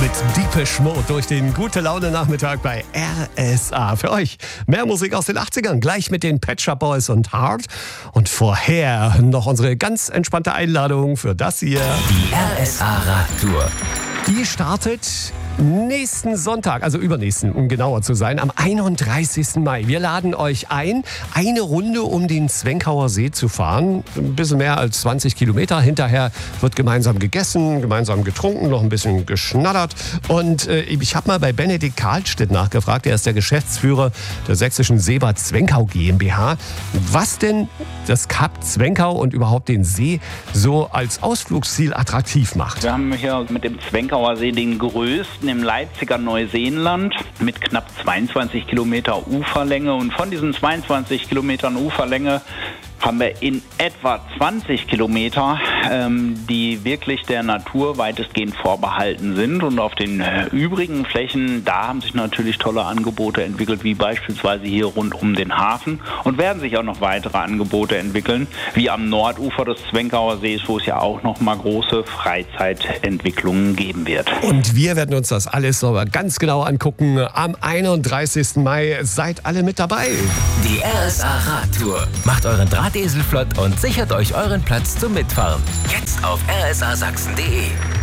mit Depeche Mode durch den Gute-Laune-Nachmittag bei RSA. Für euch mehr Musik aus den 80ern, gleich mit den Pet Shop Boys und Heart. Und vorher noch unsere ganz entspannte Einladung für das hier. Die RSA-Radtour. Die startet nächsten Sonntag, also übernächsten, um genauer zu sein, am 31. Mai. Wir laden euch ein, eine Runde um den Zwenkauer See zu fahren. Ein bisschen mehr als 20 Kilometer. Hinterher wird gemeinsam gegessen, gemeinsam getrunken, noch ein bisschen geschnattert. Und ich habe mal bei Benedikt Karlstedt nachgefragt, er ist der Geschäftsführer der sächsischen Seebad Zwenkau GmbH, was denn das Kap Zwenkau und überhaupt den See so als Ausflugsziel attraktiv macht. Wir haben hier mit dem Zwenkauer See den größten im Leipziger Neuseenland mit knapp 22 Kilometer Uferlänge. Und von diesen 22 Kilometern Uferlänge haben wir in etwa 20 Kilometer, die wirklich der Natur weitestgehend vorbehalten sind. Und auf den übrigen Flächen, da haben sich natürlich tolle Angebote entwickelt, wie beispielsweise hier rund um den Hafen. Und werden sich auch noch weitere Angebote entwickeln, wie am Nordufer des Zwenkauer Sees, wo es ja auch noch mal große Freizeitentwicklungen geben wird. Und wir werden uns das alles aber ganz genau angucken. Am 31. Mai seid alle mit dabei. Die RSA-Radtour. Macht euren Drahtesel flott und sichert euch euren Platz zum Mitfahren. Jetzt auf rsasachsen.de.